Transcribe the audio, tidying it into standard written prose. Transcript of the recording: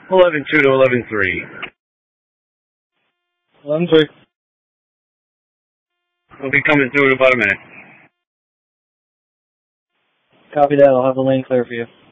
11-2 to 11-3. 11-3. We'll be coming through in about a minute. Copy that. I'll have the lane clear for you.